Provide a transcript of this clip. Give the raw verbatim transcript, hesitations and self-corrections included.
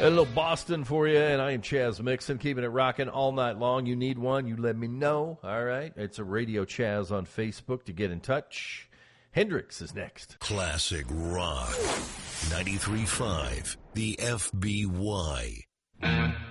A little Boston for you, and I am Chaz Mixon, keeping it rocking all night long. You need one, you let me know. All right, it's a Radio Chaz on Facebook to get in touch. Hendrix is next. Classic Rock, ninety-three point five, the F B Y.